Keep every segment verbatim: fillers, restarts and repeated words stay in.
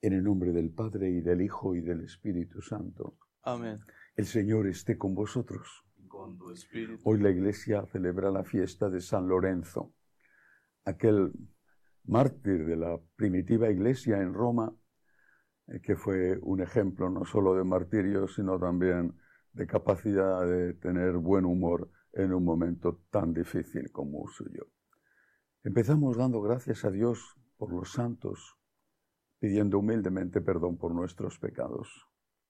En el nombre del Padre, y del Hijo, y del Espíritu Santo. Amén. El Señor esté con vosotros. Y con tu espíritu. Hoy la Iglesia celebra la fiesta de San Lorenzo, aquel mártir de la primitiva Iglesia en Roma, eh, que fue un ejemplo no solo de martirio, sino también de capacidad de tener buen humor en un momento tan difícil como el suyo. Empezamos dando gracias a Dios por los santos, pidiendo humildemente perdón por nuestros pecados.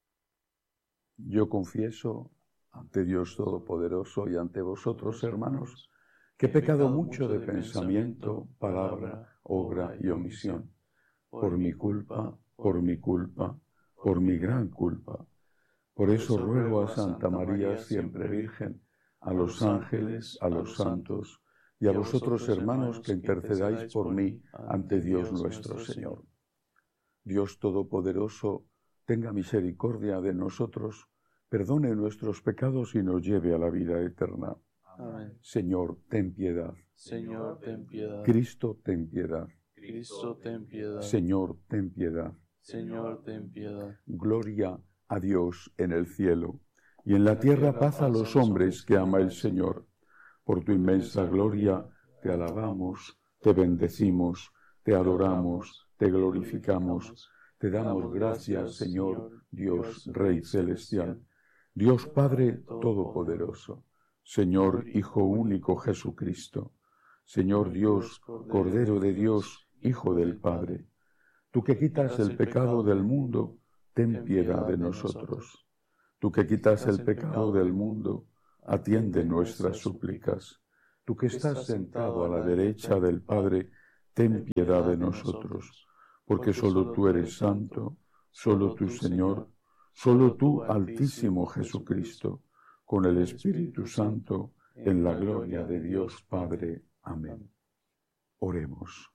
Yo confieso ante Dios Todopoderoso y ante vosotros, hermanos, que he pecado mucho de pensamiento, palabra, obra y omisión, por mi culpa, por mi culpa, por mi gran culpa. Por eso ruego a Santa María, siempre Virgen, a los ángeles, a los santos, y a vosotros, hermanos, que intercedáis por mí ante Dios nuestro Señor. Dios Todopoderoso, tenga misericordia de nosotros, perdone nuestros pecados y nos lleve a la vida eterna. Amén. Señor, ten piedad. Señor, ten piedad. Cristo, ten piedad. Cristo, ten piedad. Señor, ten piedad. Señor, ten piedad. Gloria a Dios en el cielo, y en la tierra paz a los hombres que ama el Señor. Por tu inmensa gloria te alabamos, te bendecimos, te adoramos, te glorificamos, te damos gracias, Señor, Dios, Rey celestial, Dios Padre todopoderoso, Señor Hijo único Jesucristo, Señor Dios, Cordero de Dios, Hijo del Padre. Tú que quitas el pecado del mundo, ten piedad de nosotros. Tú que quitas el pecado del mundo, atiende nuestras súplicas. Tú que estás sentado a la derecha del Padre, ten piedad de nosotros. Porque solo tú eres santo, solo tú, Señor, solo tú, Altísimo Jesucristo, con el Espíritu Santo, en la gloria de Dios Padre. Amén. Oremos.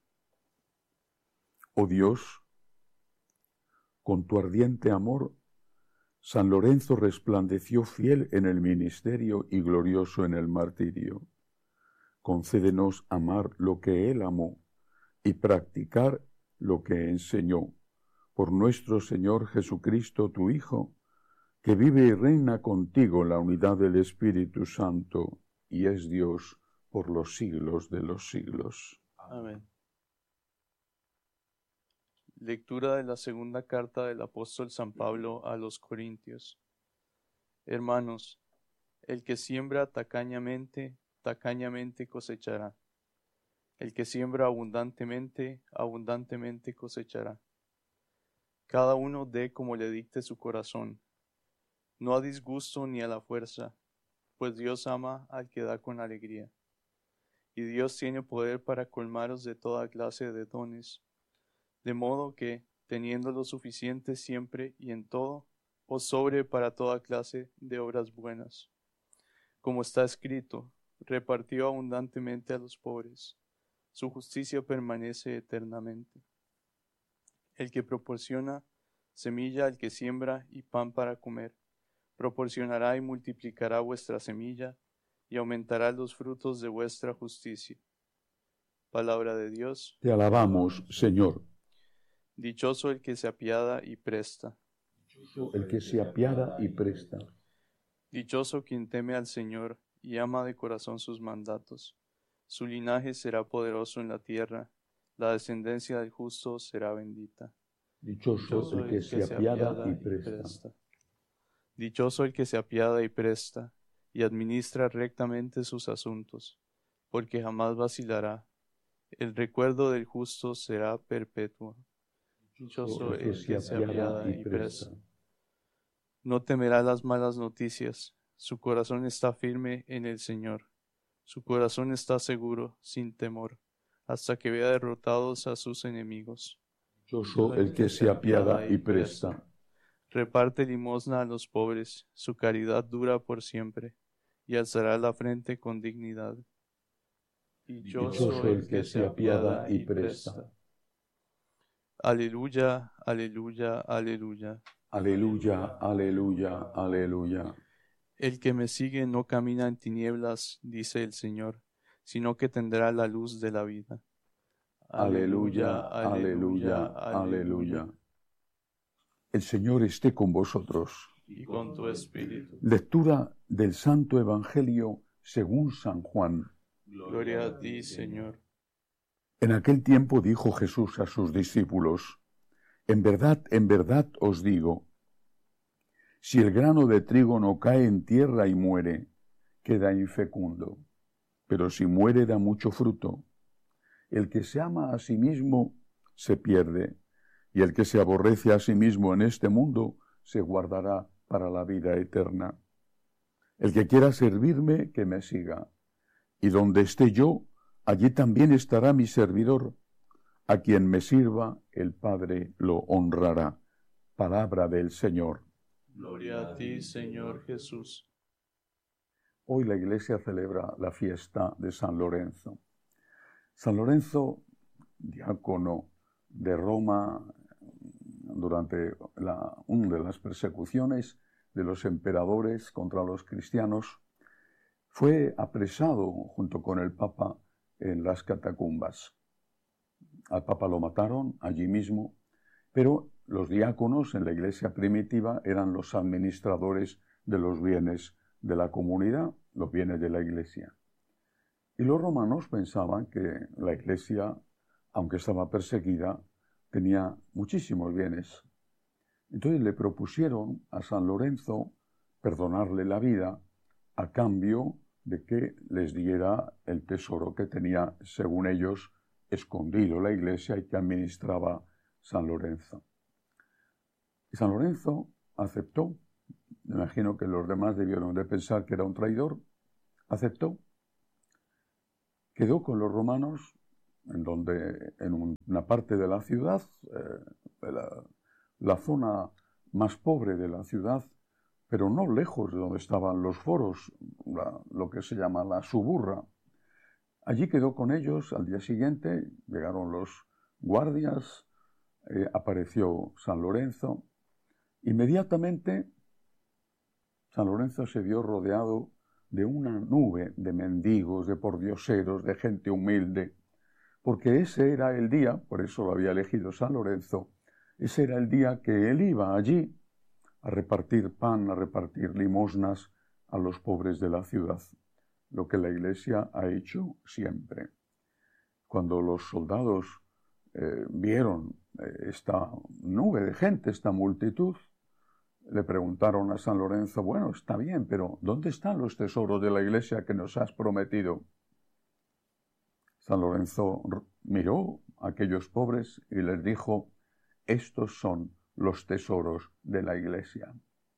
Oh Dios, con tu ardiente amor, San Lorenzo resplandeció fiel en el ministerio y glorioso en el martirio. Concédenos amar lo que él amó y practicar lo que enseñó. Por nuestro Señor Jesucristo, tu Hijo, que vive y reina contigo en la unidad del Espíritu Santo y es Dios por los siglos de los siglos. Amén. Lectura de la segunda carta del apóstol San Pablo a los Corintios. Hermanos, el que siembra tacañamente, tacañamente cosechará. El que siembra abundantemente, abundantemente cosechará. Cada uno dé como le dicte su corazón, no a disgusto ni a la fuerza, pues Dios ama al que da con alegría. Y Dios tiene poder para colmaros de toda clase de dones, de modo que, teniendo lo suficiente siempre y en todo, os sobre para toda clase de obras buenas. Como está escrito, repartió abundantemente a los pobres, su justicia permanece eternamente. El que proporciona semilla al que siembra y pan para comer, proporcionará y multiplicará vuestra semilla y aumentará los frutos de vuestra justicia. Palabra de Dios. Te alabamos, Señor. Dichoso el que se apiada y presta. El que se apiada y presta. Dichoso quien teme al Señor y ama de corazón sus mandatos. Su linaje será poderoso en la tierra, la descendencia del justo será bendita. Dichoso el que se apiada y presta. Dichoso el que se apiada y presta, y administra rectamente sus asuntos, porque jamás vacilará. El recuerdo del justo será perpetuo. Dichoso el que se apiada y presta. No temerá las malas noticias, su corazón está firme en el Señor. Su corazón está seguro, sin temor, hasta que vea derrotados a sus enemigos. Dichoso el que se apiada y presta. Reparte limosna a los pobres, su caridad dura por siempre, y alzará la frente con dignidad. Dichoso el que se apiada y presta. Aleluya, aleluya, aleluya. Aleluya, aleluya, aleluya. El que me sigue no camina en tinieblas, dice el Señor, sino que tendrá la luz de la vida. Aleluya, aleluya, aleluya. El Señor esté con vosotros. y con tu espíritu. Lectura del Santo Evangelio según San Juan. Gloria a ti, Señor. En aquel tiempo dijo Jesús a sus discípulos: En verdad, en verdad os digo, si el grano de trigo no cae en tierra y muere, queda infecundo, pero si muere da mucho fruto. El que se ama a sí mismo se pierde, y el que se aborrece a sí mismo en este mundo se guardará para la vida eterna. El que quiera servirme, que me siga, y donde esté yo, allí también estará mi servidor. A quien me sirva, el Padre lo honrará. Palabra del Señor. Gloria a ti, Señor Jesús. Hoy la Iglesia celebra la fiesta de San Lorenzo. San Lorenzo, diácono de Roma durante la, una de las persecuciones de los emperadores contra los cristianos, fue apresado junto con el Papa en las catacumbas. Al Papa lo mataron allí mismo, pero los diáconos en la Iglesia primitiva eran los administradores de los bienes de la comunidad, los bienes de la Iglesia. Y los romanos pensaban que la Iglesia, aunque estaba perseguida, tenía muchísimos bienes. Entonces le propusieron a San Lorenzo perdonarle la vida a cambio de que les diera el tesoro que tenía, según ellos, escondido la Iglesia y que administraba San Lorenzo. Y San Lorenzo aceptó. Me imagino que los demás debieron de pensar que era un traidor. Aceptó. Quedó con los romanos en donde, en un, una parte de la ciudad, eh, de la, la zona más pobre de la ciudad, pero no lejos de donde estaban los foros, la, lo que se llama la suburra. Allí quedó con ellos. Al día siguiente llegaron los guardias, eh, apareció San Lorenzo. Inmediatamente San Lorenzo se vio rodeado de una nube de mendigos, de pordioseros, de gente humilde, porque ese era el día, por eso lo había elegido San Lorenzo, ese era el día que él iba allí a repartir pan, a repartir limosnas a los pobres de la ciudad, lo que la Iglesia ha hecho siempre. Cuando los soldados eh, vieron eh, esta nube de gente, esta multitud, le preguntaron a San Lorenzo: bueno, está bien, pero ¿dónde están los tesoros de la Iglesia que nos has prometido? San Lorenzo miró a aquellos pobres y les dijo: estos son los tesoros de la Iglesia.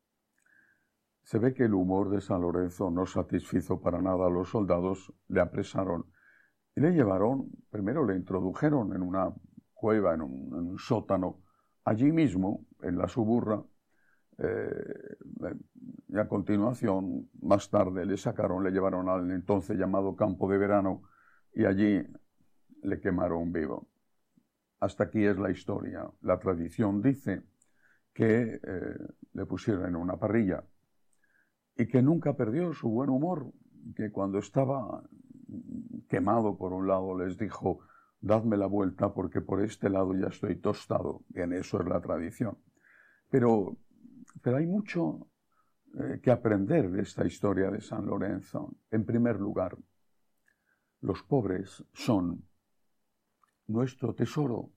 Se ve que el humor de San Lorenzo no satisfizo para nada a los soldados, le apresaron y le llevaron, primero le introdujeron en una cueva, en un, en un sótano, allí mismo, en la suburra, eh, y a continuación, más tarde, le sacaron, le llevaron al entonces llamado campo de verano y allí le quemaron vivo. Hasta aquí es la historia. La tradición dice que eh, le pusieron en una parrilla y que nunca perdió su buen humor, que cuando estaba quemado por un lado les dijo: dadme la vuelta porque por este lado ya estoy tostado. Bien, eso es la tradición. Pero, pero hay mucho eh, que aprender de esta historia de San Lorenzo. En primer lugar, los pobres son nuestro tesoro.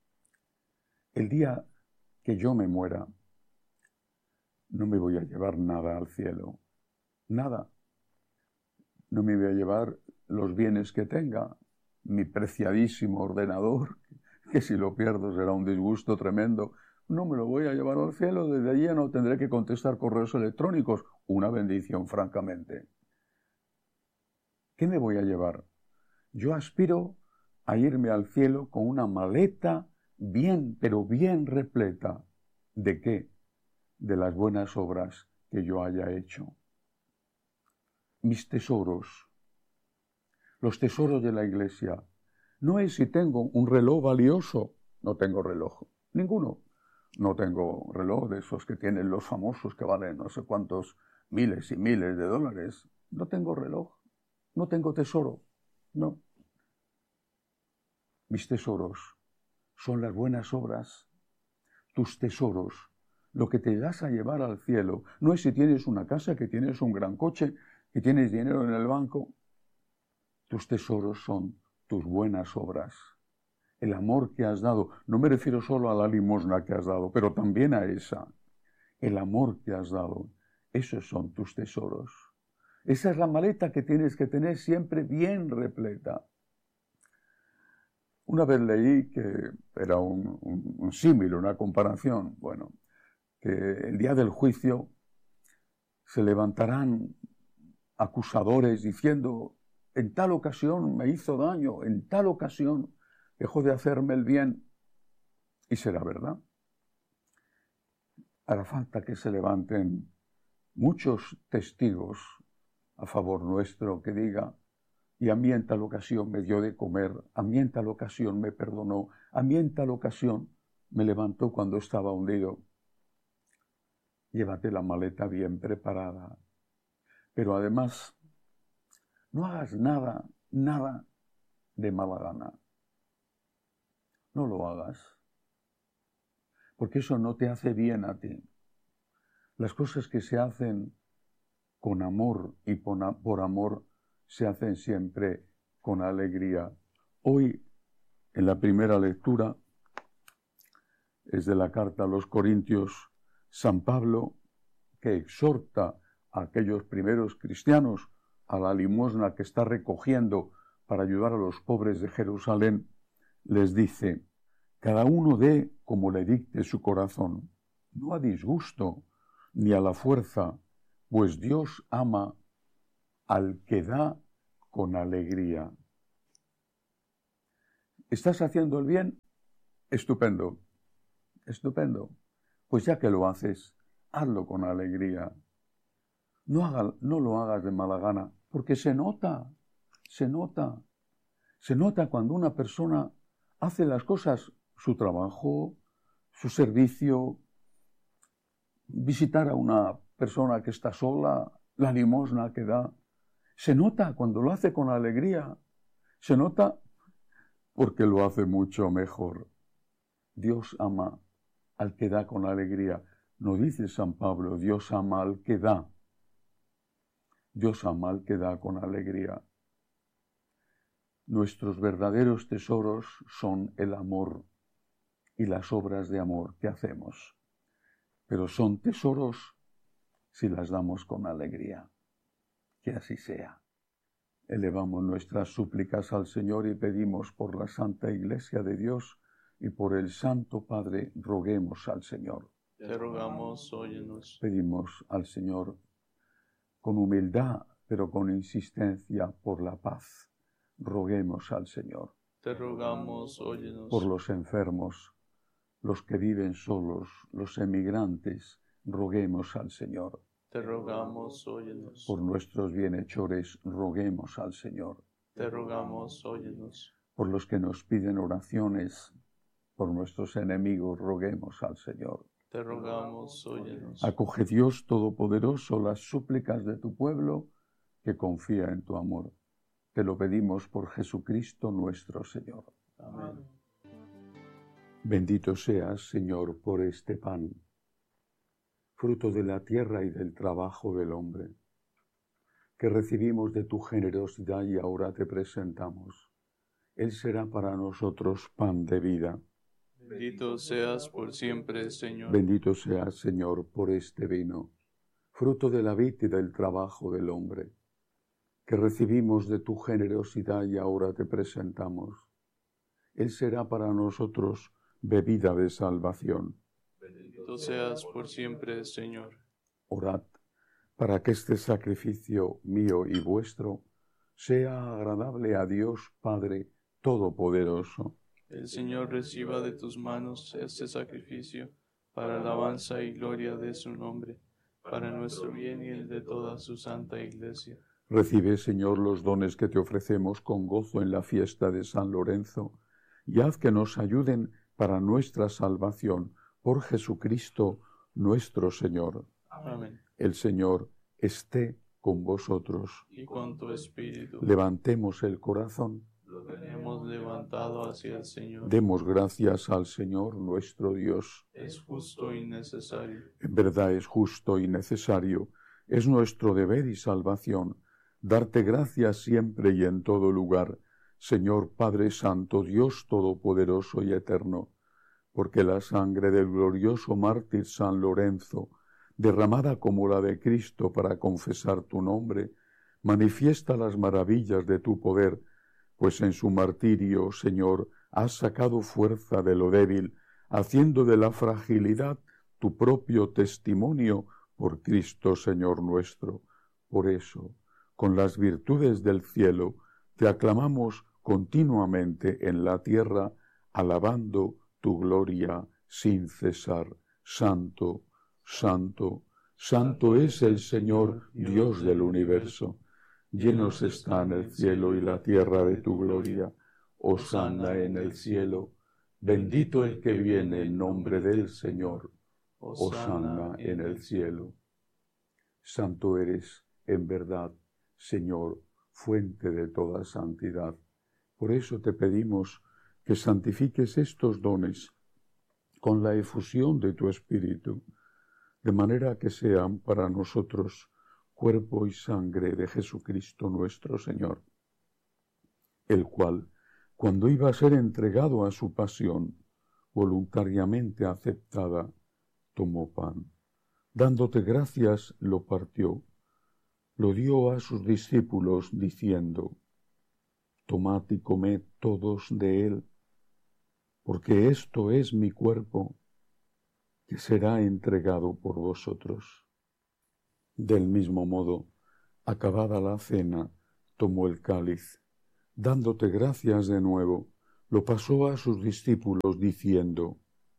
El día que yo me muera, no me voy a llevar nada al cielo. Nada. No me voy a llevar los bienes que tenga, mi preciadísimo ordenador, que si lo pierdo será un disgusto tremendo. No me lo voy a llevar al cielo, desde allí no tendré que contestar correos electrónicos. Una bendición, francamente. ¿Qué me voy a llevar? Yo aspiro a irme al cielo con una maleta bien, pero bien repleta. ¿De qué? De las buenas obras que yo haya hecho. Mis tesoros, los tesoros de la Iglesia, no es si tengo un reloj valioso. No tengo reloj, ninguno. No tengo reloj de esos que tienen los famosos que valen no sé cuántos miles y miles de dólares. No tengo reloj, no tengo tesoro, no. Mis tesoros son las buenas obras. Tus tesoros lo que te vas a llevar al cielo no es si tienes una casa, que tienes un gran coche, que tienes dinero en el banco. Tus tesoros son tus buenas obras, el amor que has dado. No me refiero solo a la limosna que has dado, pero también a esa. El amor que has dado, esos son tus tesoros. Esa es la maleta que tienes que tener siempre bien repleta. Una vez leí que era un, un, un símil, una comparación, bueno, que el día del juicio se levantarán acusadores diciendo, en tal ocasión me hizo daño, en tal ocasión dejó de hacerme el bien, y será verdad. Hará falta que se levanten muchos testigos a favor nuestro que diga, y a mí en tal ocasión me dio de comer, a mí en tal ocasión me perdonó, a mí en tal ocasión me levantó cuando estaba hundido. Llévate la maleta bien preparada, pero además no hagas nada, nada de mala gana. No lo hagas, porque eso no te hace bien a ti. Las cosas que se hacen con amor y por amor se hacen siempre con alegría. Hoy, en la primera lectura, es de la carta a los Corintios, San Pablo, que exhorta a aquellos primeros cristianos a la limosna que está recogiendo para ayudar a los pobres de Jerusalén, les dice, cada uno dé como le dicte su corazón, no a disgusto ni a la fuerza, pues Dios ama al que da con alegría. ¿Estás haciendo el bien? Estupendo, estupendo. Pues ya que lo haces, hazlo con alegría. No, haga, no lo hagas de mala gana, porque se nota, se nota. Se nota cuando una persona hace las cosas, su trabajo, su servicio, visitar a una persona que está sola, la limosna que da. Se nota cuando lo hace con alegría. Se nota porque lo hace mucho mejor. Dios ama al que da con alegría. No dice San Pablo, Dios ama al que da. Dios ama al que da con alegría. Nuestros verdaderos tesoros son el amor y las obras de amor que hacemos. Pero son tesoros si las damos con alegría. Que así sea. Elevamos nuestras súplicas al Señor y pedimos por la Santa Iglesia de Dios y por el Santo Padre, roguemos al Señor. Te rogamos, óyenos. Pedimos al Señor con humildad, pero con insistencia por la paz. Roguemos al Señor. Te rogamos, óyenos. Por los enfermos, los que viven solos, los emigrantes, roguemos al Señor. Te rogamos, óyenos. Por nuestros bienhechores, roguemos al Señor. Te rogamos, óyenos. Por los que nos piden oraciones, por nuestros enemigos, roguemos al Señor. Te rogamos, óyenos. Acoge Dios Todopoderoso las súplicas de tu pueblo que confía en tu amor. Te lo pedimos por Jesucristo nuestro Señor. Amén. Bendito seas, Señor, por este pan, fruto de la tierra y del trabajo del hombre, que recibimos de tu generosidad y ahora te presentamos. Él será para nosotros pan de vida. Bendito seas por siempre, Señor. Bendito seas, Señor, por este vino, fruto de la vid y del trabajo del hombre, que recibimos de tu generosidad y ahora te presentamos. Él será para nosotros bebida de salvación. Bendito seas por siempre, Señor. Orad para que este sacrificio mío y vuestro sea agradable a Dios Padre Todopoderoso. El Señor reciba de tus manos este sacrificio para alabanza y gloria de su nombre, para nuestro bien y el de toda su santa Iglesia. Recibe, Señor, los dones que te ofrecemos con gozo en la fiesta de San Lorenzo, y haz que nos ayuden para nuestra salvación por Jesucristo nuestro Señor. Amén. El Señor esté con vosotros. Y con tu espíritu. Levantemos el corazón. lo tenemos levantado hacia el Señor. Demos gracias al Señor nuestro Dios. Es justo y necesario. En verdad es justo y necesario. Es nuestro deber y salvación darte gracias siempre y en todo lugar, Señor Padre Santo, Dios Todopoderoso y Eterno, porque la sangre del glorioso mártir San Lorenzo, derramada como la de Cristo para confesar tu nombre, manifiesta las maravillas de tu poder, pues en su martirio, Señor, has sacado fuerza de lo débil, haciendo de la fragilidad tu propio testimonio por Cristo, Señor nuestro. Por eso, con las virtudes del cielo, te aclamamos continuamente en la tierra, alabando tu gloria sin cesar. Santo, santo, santo es el Señor, Dios del universo. Llenos están el cielo y la tierra de tu gloria. Hosana en el cielo. Bendito el que viene en nombre del Señor. Hosana en el cielo. Santo eres, en verdad, Señor, fuente de toda santidad. Por eso te pedimos que santifiques estos dones con la efusión de tu Espíritu, de manera que sean para nosotros cuerpo y sangre de Jesucristo nuestro Señor, el cual, cuando iba a ser entregado a su pasión, voluntariamente aceptada, tomó pan. Dándote gracias, lo partió, lo dio a sus discípulos, diciendo: Tomad y comed todos de él, porque esto es mi cuerpo, que será entregado por vosotros. Del mismo modo, acabada la cena, tomó el cáliz, dándote gracias de nuevo, lo pasó a sus discípulos, diciendo: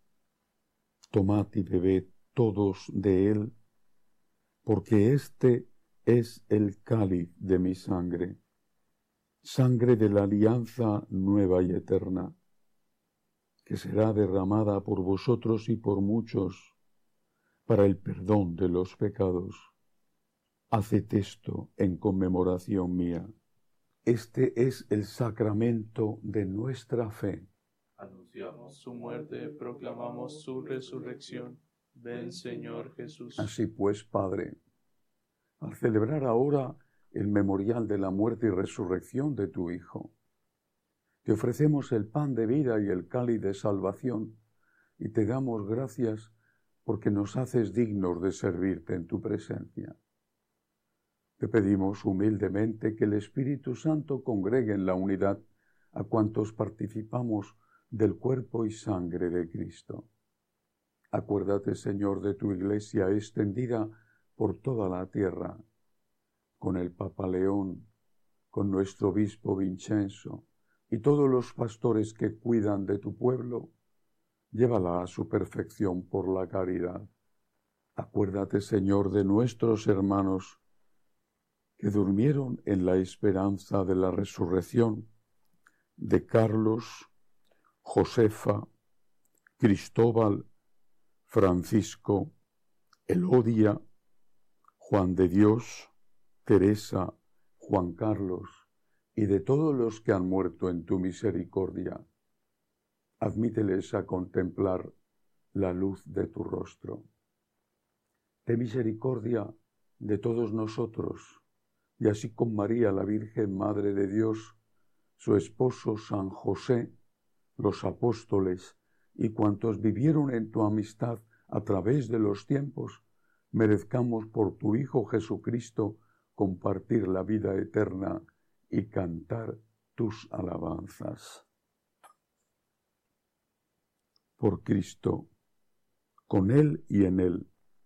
Tomad y bebed todos de él, porque este es el cáliz de mi sangre, sangre de la alianza nueva y eterna, que será derramada por vosotros y por muchos para el perdón de los pecados. Haced esto en conmemoración mía. Este es el sacramento de nuestra fe. Anunciamos su muerte, proclamamos su resurrección. Ven, Señor Jesús. Así pues, Padre, al celebrar ahora el memorial de la muerte y resurrección de tu Hijo, te ofrecemos el pan de vida y el cáliz de salvación, y te damos gracias porque nos haces dignos de servirte en tu presencia. Te pedimos humildemente que el Espíritu Santo congregue en la unidad a cuantos participamos del cuerpo y sangre de Cristo. Acuérdate, Señor, de tu Iglesia extendida por toda la tierra, con el Papa León, con nuestro obispo Vincenzo y todos los pastores que cuidan de tu pueblo. Llévala a su perfección por la caridad. Acuérdate, Señor, de nuestros hermanos que durmieron en la esperanza de la resurrección, de Carlos, Josefa, Cristóbal, Francisco, Elodia, Juan de Dios, Teresa, Juan Carlos, y de todos los que han muerto en tu misericordia. Admíteles a contemplar la luz de tu rostro. Ten misericordia de todos nosotros, y así con María, la Virgen Madre de Dios, su esposo San José, los apóstoles y cuantos vivieron en tu amistad a través de los tiempos, merezcamos por tu Hijo Jesucristo compartir la vida eterna y cantar tus alabanzas. Por Cristo, con Él y en Él.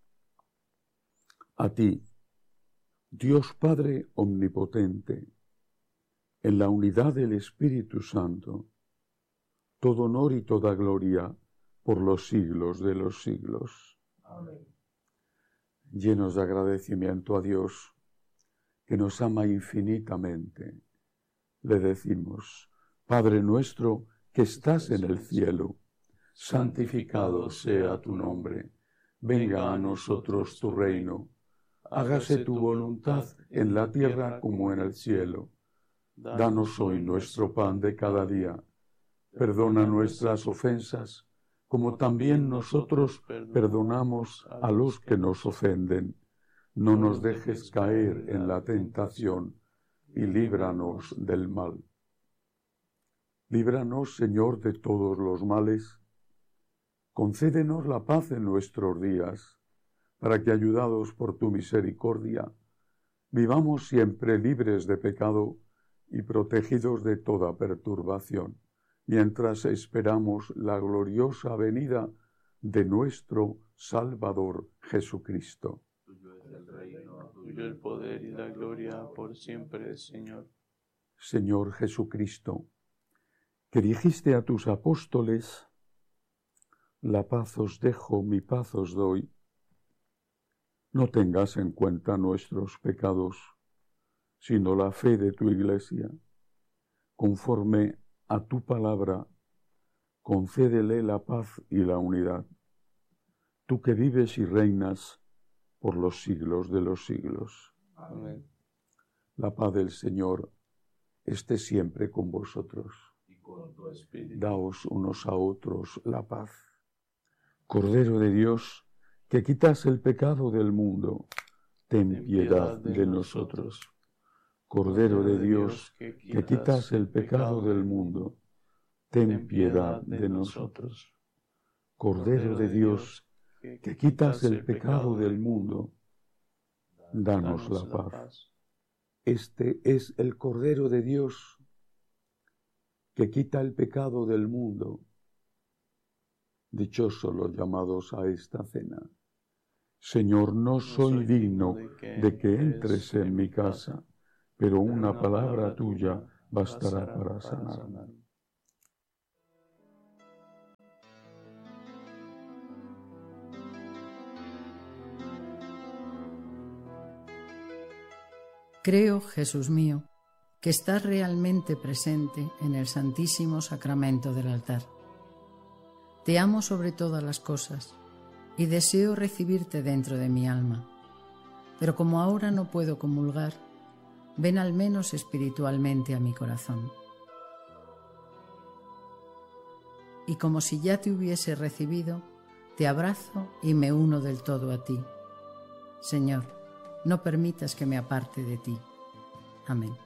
A ti, Dios Padre omnipotente, en la unidad del Espíritu Santo, todo honor y toda gloria por los siglos de los siglos. Amén. Llenos de agradecimiento a Dios, que nos ama infinitamente, le decimos: Padre nuestro que estás en el cielo, santificado sea tu nombre. Venga a nosotros tu reino. Hágase tu voluntad en la tierra como en el cielo. Danos hoy nuestro pan de cada día. Perdona nuestras ofensas, como también nosotros perdonamos a los que nos ofenden. No nos dejes caer en la tentación, y líbranos del mal. Líbranos, Señor, de todos los males. Concédenos la paz en nuestros días, para que, ayudados por tu misericordia, vivamos siempre libres de pecado y protegidos de toda perturbación, mientras esperamos la gloriosa venida de nuestro Salvador Jesucristo. Tuyo es el reino, tuyo el poder y la gloria por siempre, Señor. Señor Jesucristo, que dijiste a tus apóstoles: la paz os dejo, mi paz os doy. No tengas en cuenta nuestros pecados, sino la fe de tu Iglesia. Conforme a tu palabra, concédele la paz y la unidad. Tú que vives y reinas por los siglos de los siglos. Amén. La paz del Señor esté siempre con vosotros. Y con tu espíritu. Daos unos a otros la paz. Cordero de Dios, que quitas el pecado del mundo, ten piedad de nosotros. Cordero de Dios, que quitas el pecado del mundo, ten piedad de nosotros. Cordero de Dios, que quitas el pecado del mundo, danos la paz. Este es el Cordero de Dios, que quita el pecado del mundo. Dichosos los llamados a esta cena. Señor, no soy digno de que entres en mi casa, pero una palabra tuya bastará para sanarme. Creo, Jesús mío, que estás realmente presente en el Santísimo Sacramento del altar. Te amo sobre todas las cosas y deseo recibirte dentro de mi alma. Pero como ahora no puedo comulgar, ven al menos espiritualmente a mi corazón. Y como si ya te hubiese recibido, te abrazo y me uno del todo a ti. Señor, no permitas que me aparte de ti. Amén.